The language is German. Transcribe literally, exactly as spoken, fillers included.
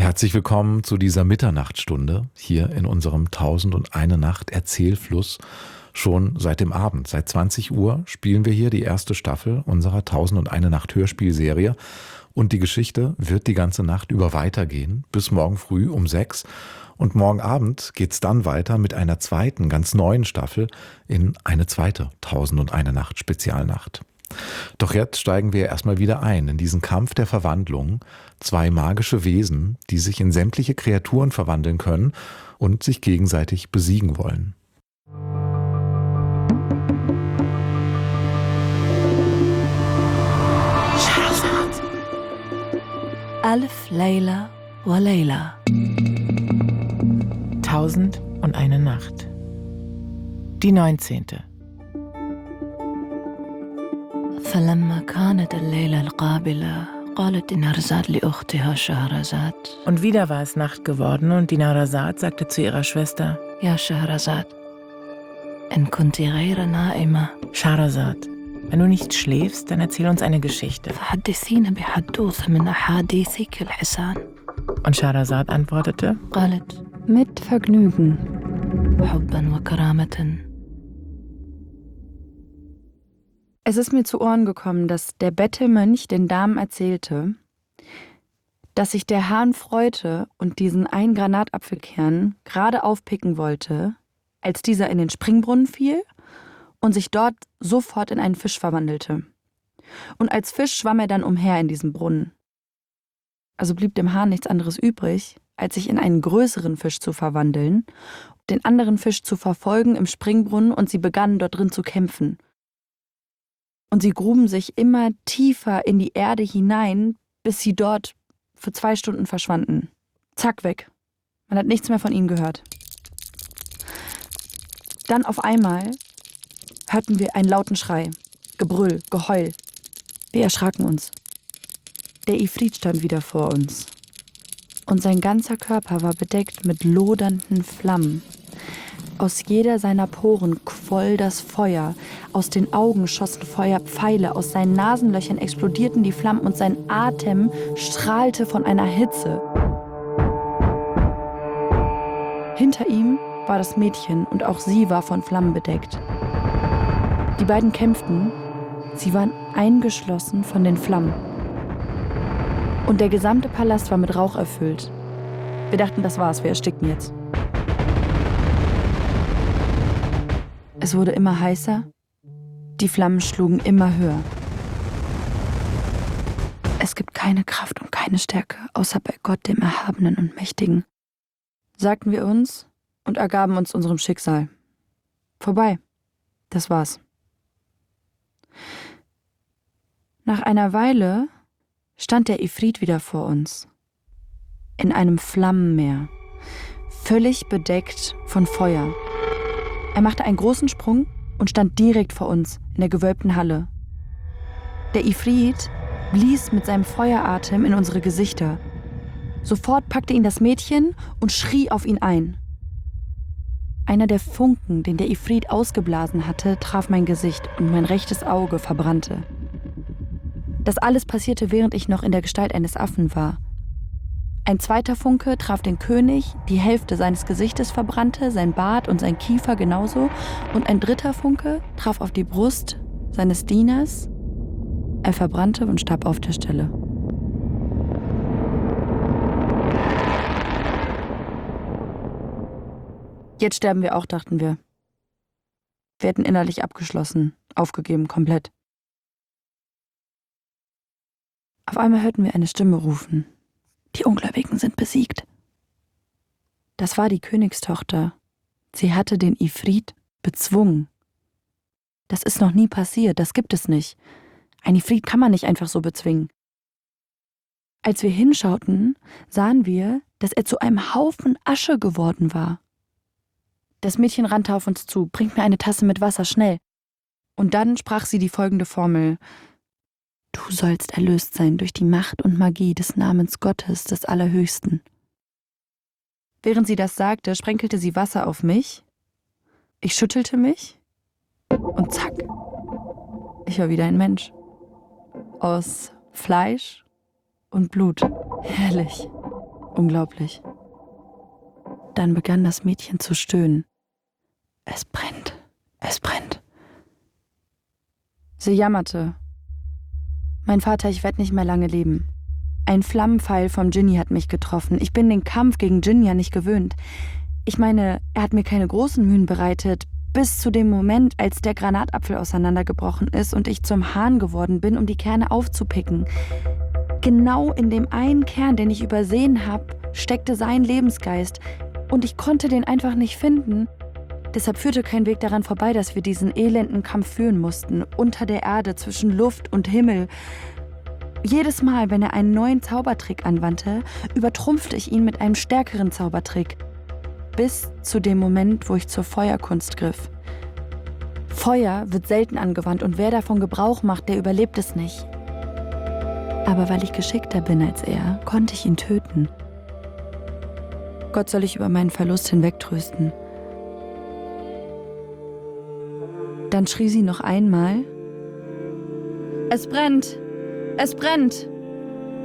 Herzlich willkommen zu dieser Mitternachtsstunde hier in unserem Tausend und eine Nacht Erzählfluss. Schon seit dem Abend, seit zwanzig Uhr spielen wir hier die erste Staffel unserer Tausend und eine Nacht Hörspielserie. Und die Geschichte wird die ganze Nacht über weitergehen, bis morgen früh um sechs. Und morgen Abend geht's dann weiter mit einer zweiten, ganz neuen Staffel in eine zweite Tausend und eine Nacht Spezialnacht. Doch jetzt steigen wir erstmal wieder ein in diesen Kampf der Verwandlung. Zwei magische Wesen, die sich in sämtliche Kreaturen verwandeln können und sich gegenseitig besiegen wollen. Alf Layla wa Layla. Tausend und eine Nacht. Die neunzehnte. فلما كانت الليلة القابلة قالت دينارزاد لأختها شهرزاد. Und wieder war es Nacht geworden und Dinarzad sagte zu ihrer Schwester: يا شهرزاد إن كنت غير نائمة Schahrazad, wenn du nicht schläfst, dann erzähl uns eine Geschichte. فحدثينا بحدوثة من أحاديثك الحسان. Und Schahrazad antwortete: قالت mit Vergnügen حبا وكرامة. Es ist mir zu Ohren gekommen, dass der Bettelmönch den Damen erzählte, dass sich der Hahn freute und diesen einen Granatapfelkern gerade aufpicken wollte, als dieser in den Springbrunnen fiel und sich dort sofort in einen Fisch verwandelte. Und als Fisch schwamm er dann umher in diesem Brunnen. Also blieb dem Hahn nichts anderes übrig, als sich in einen größeren Fisch zu verwandeln, den anderen Fisch zu verfolgen im Springbrunnen, und sie begannen dort drin zu kämpfen. Und sie gruben sich immer tiefer in die Erde hinein, bis sie dort für zwei Stunden verschwanden. Zack, weg. Man hat nichts mehr von ihnen gehört. Dann auf einmal hörten wir einen lauten Schrei, Gebrüll, Geheul. Wir erschraken uns. Der Ifrit stand wieder vor uns. Und sein ganzer Körper war bedeckt mit lodernden Flammen. Aus jeder seiner Poren quoll das Feuer, aus den Augen schossen Feuerpfeile, aus seinen Nasenlöchern explodierten die Flammen und sein Atem strahlte von einer Hitze. Hinter ihm war das Mädchen und auch sie war von Flammen bedeckt. Die beiden kämpften, sie waren eingeschlossen von den Flammen. Und der gesamte Palast war mit Rauch erfüllt. Wir dachten, das war's, wir ersticken jetzt. Es wurde immer heißer, die Flammen schlugen immer höher. Es gibt keine Kraft und keine Stärke, außer bei Gott, dem Erhabenen und Mächtigen, sagten wir uns und ergaben uns unserem Schicksal. Vorbei, das war's. Nach einer Weile stand der Ifrit wieder vor uns, in einem Flammenmeer, völlig bedeckt von Feuer. Er machte einen großen Sprung und stand direkt vor uns in der gewölbten Halle. Der Ifrit blies mit seinem Feueratem in unsere Gesichter. Sofort packte ihn das Mädchen und schrie auf ihn ein. Einer der Funken, den der Ifrit ausgeblasen hatte, traf mein Gesicht und mein rechtes Auge verbrannte. Das alles passierte, während ich noch in der Gestalt eines Affen war. Ein zweiter Funke traf den König, die Hälfte seines Gesichtes verbrannte, sein Bart und sein Kiefer genauso. Und ein dritter Funke traf auf die Brust seines Dieners. Er verbrannte und starb auf der Stelle. Jetzt sterben wir auch, dachten wir. Wir hätten innerlich abgeschlossen, aufgegeben, komplett. Auf einmal hörten wir eine Stimme rufen. Die Ungläubigen sind besiegt. Das war die Königstochter. Sie hatte den Ifrit bezwungen. Das ist noch nie passiert, das gibt es nicht. Ein Ifrit kann man nicht einfach so bezwingen. Als wir hinschauten, sahen wir, dass er zu einem Haufen Asche geworden war. Das Mädchen rannte auf uns zu, bringt mir eine Tasse mit Wasser, schnell. Und dann sprach sie die folgende Formel: Du sollst erlöst sein durch die Macht und Magie des Namens Gottes, des Allerhöchsten. Während sie das sagte, sprenkelte sie Wasser auf mich. Ich schüttelte mich und zack, ich war wieder ein Mensch. Aus Fleisch und Blut. Herrlich. Unglaublich. Dann begann das Mädchen zu stöhnen. Es brennt, es brennt. Sie jammerte. Mein Vater, ich werde nicht mehr lange leben. Ein Flammenpfeil vom Dschinni hat mich getroffen. Ich bin den Kampf gegen Djinn ja nicht gewöhnt. Ich meine, er hat mir keine großen Mühen bereitet, bis zu dem Moment, als der Granatapfel auseinandergebrochen ist und ich zum Hahn geworden bin, um die Kerne aufzupicken. Genau in dem einen Kern, den ich übersehen habe, steckte sein Lebensgeist. Und ich konnte den einfach nicht finden. Deshalb führte kein Weg daran vorbei, dass wir diesen elenden Kampf führen mussten, unter der Erde, zwischen Luft und Himmel. Jedes Mal, wenn er einen neuen Zaubertrick anwandte, übertrumpfte ich ihn mit einem stärkeren Zaubertrick. Bis zu dem Moment, wo ich zur Feuerkunst griff. Feuer wird selten angewandt und wer davon Gebrauch macht, der überlebt es nicht. Aber weil ich geschickter bin als er, konnte ich ihn töten. Gott soll ich über meinen Verlust hinwegtrösten. Dann schrie sie noch einmal: Es brennt! Es brennt!